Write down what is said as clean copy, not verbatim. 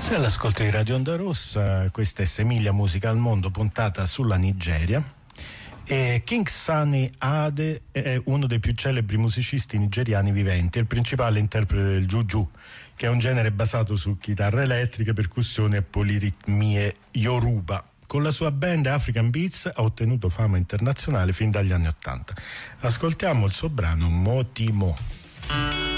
Sei all'ascolto di Radio Onda Rossa, questa è Semilia Musica al Mondo, puntata sulla Nigeria. E King Sunny Ade è uno dei più celebri musicisti nigeriani viventi, è il principale interprete del juju, che è un genere basato su chitarre elettriche, percussioni e poliritmie yoruba. Con la sua band African Beats ha ottenuto fama internazionale fin dagli anni '80. Ascoltiamo il suo brano Motimo.